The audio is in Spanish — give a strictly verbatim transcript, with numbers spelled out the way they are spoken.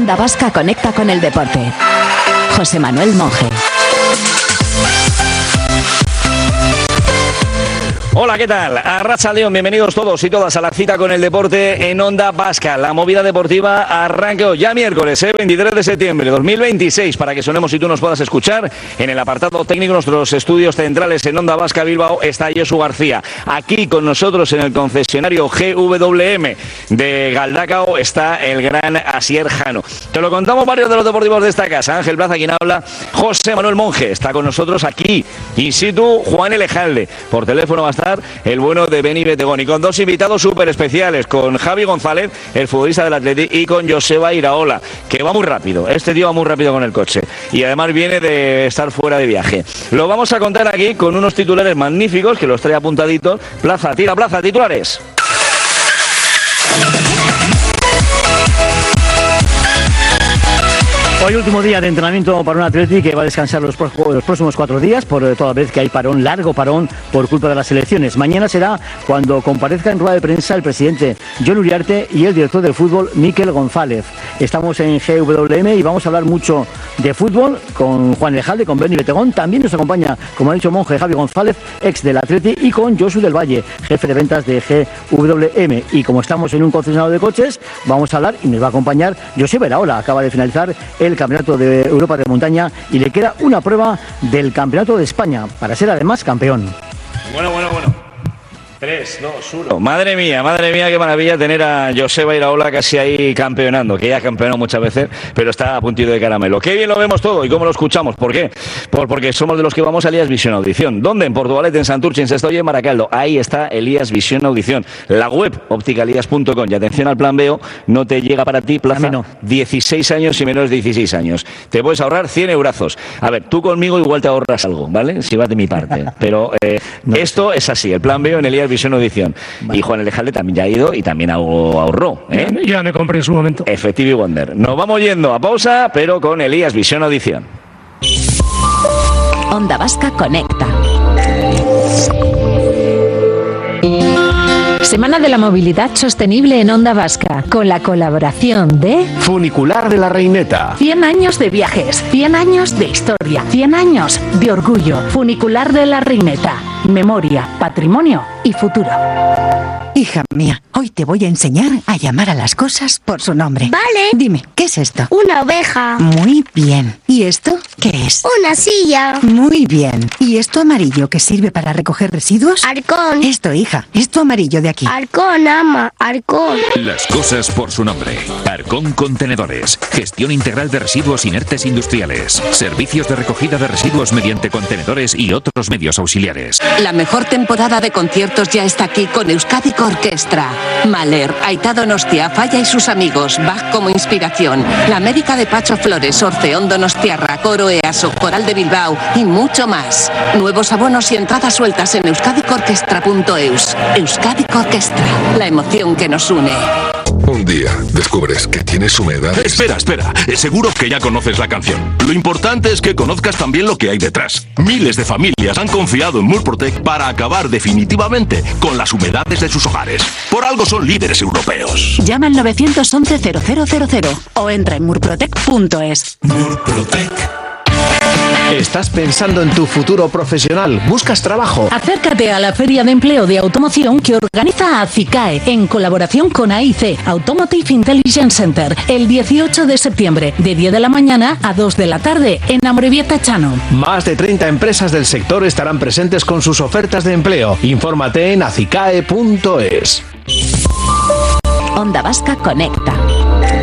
Onda Vasca conecta con el deporte. José Manuel Monge. Hola, ¿qué tal? Arratsaldeon, bienvenidos todos y todas a la cita con el deporte en Onda Vasca. La movida deportiva arranca hoy, ya miércoles, ¿eh? veintitrés de septiembre de dos mil veintiséis, para que sonemos y tú nos puedas escuchar. En el apartado técnico, nuestros estudios centrales en Onda Vasca Bilbao, está Josu García. Aquí con nosotros en el concesionario G W M de Galdakao está el gran Asier Jano. Te lo contamos varios de los deportivos de esta casa. Ángel Plaza, quien habla, José Manuel Monge. Está con nosotros aquí, in situ, Juan Elejalde. Por teléfono va a estar el bueno de Beni Betegón, y con dos invitados súper especiales, con Javi González, el futbolista del Atleti, y con Joseba Iraola, que va muy rápido. Este tío va muy rápido con el coche y además viene de estar fuera de viaje. Lo vamos a contar aquí con unos titulares magníficos que los trae apuntaditos. Plaza, tira Plaza, titulares. Hoy último día de entrenamiento para un Atleti que va a descansar los, pro- los próximos cuatro días, por toda vez que hay parón, largo parón, por culpa de las elecciones. Mañana será cuando comparezca en rueda de prensa el presidente Jon Uriarte y el director del fútbol Mikel González. Estamos en G W M y vamos a hablar mucho de fútbol con Juan Elejalde, con Beni Betegón. También nos acompaña, como ha dicho Monge, Javi González, ex del Atleti, y con Josu del Valle, jefe de ventas de G W M. Y como estamos en un concesionario de coches, vamos a hablar y nos va a acompañar Joseba Iraola. Acaba de finalizar el Campeonato de Europa de Montaña y le queda una prueba del Campeonato de España para ser además campeón. Bueno, bueno, bueno. tres, dos, uno. Madre mía, madre mía, qué maravilla tener a Joseba Iraola casi ahí campeonando, que ya ha campeonado muchas veces, pero está a puntito de caramelo. Qué bien lo vemos todo y cómo lo escuchamos. ¿Por qué? Por, porque somos de los que vamos a Elías Visión Audición. ¿Dónde? En Portugalete, en Santurce, en Sestoy, en Maracaldo. Ahí está Elías Visión Audición. La web, opticalías punto com. Y atención al plan B O, no te llega para ti, Plaza, no. dieciséis años y menores de dieciséis años. Te puedes ahorrar cien eurazos. A ver, tú conmigo igual te ahorras algo, ¿vale? Si vas de mi parte. Pero eh, no esto sé. Es así, el plan B O en Elías Visión Audición. Vale. Y Juan Elejalde también ya ha ido y también ahorró, ¿eh? Ya me compré en su momento. Effective Wonder. Nos vamos yendo a pausa, pero con Elías Visión Audición. Onda Vasca conecta. Semana de la Movilidad Sostenible en Onda Vasca, con la colaboración de Funicular de la Reineta. cien años de viajes, cien años de historia, cien años de orgullo. Funicular de la Reineta. Memoria, patrimonio y futuro. Hija mía, hoy te voy a enseñar a llamar a las cosas por su nombre. Vale. Dime, ¿qué es esto? Una oveja. Muy bien. ¿Y esto qué es? Una silla. Muy bien. ¿Y esto amarillo que sirve para recoger residuos? Arcón. Esto, hija, esto amarillo de aquí. Arcón, ama, Arcón. Las cosas por su nombre. Arcón Contenedores. Gestión integral de residuos inertes industriales. Servicios de recogida de residuos mediante contenedores y otros medios auxiliares. La mejor temporada de conciertos ya está aquí con Euskadiko Orkestra. Mahler, Aitá Donostia, Falla y sus amigos, Bach como inspiración, La Médica de Pacho Flores, Orfeón Donostiarra, Coro Easo, Coral de Bilbao y mucho más. Nuevos abonos y entradas sueltas en euskadiko orkestra punto eus. Euskadiko Orkestra, la emoción que nos une. Un día descubres que tienes humedades. Espera, espera. Seguro que ya conoces la canción. Lo importante es que conozcas también lo que hay detrás. Miles de familias han confiado en Murprotec para acabar definitivamente con las humedades de sus hogares. Por algo son líderes europeos. Llama al nueve once cero cero cero cero o entra en murprotec punto es. Murprotec. ¿Estás pensando en tu futuro profesional? ¿Buscas trabajo? Acércate a la Feria de Empleo de Automoción que organiza ACICAE en colaboración con A I C, Automotive Intelligence Center, el dieciocho de septiembre, de diez de la mañana a dos de la tarde, en Amorebieta Chano. Más de treinta empresas del sector estarán presentes con sus ofertas de empleo. Infórmate en acicae punto es. Onda Vasca conecta.